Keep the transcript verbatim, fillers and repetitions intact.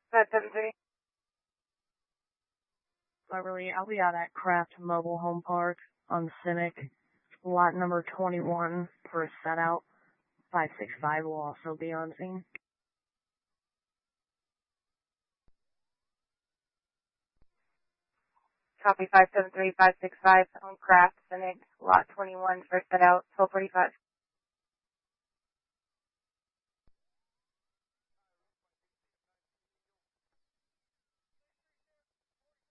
five seven three. Beverly, I'll be out at Craft Mobile Home Park on Cynic, lot number twenty-one for a set out. five six five will also be on scene. Copy five seven three five six five on Craft Cynic, lot twenty-one for set out, twelve forty-five.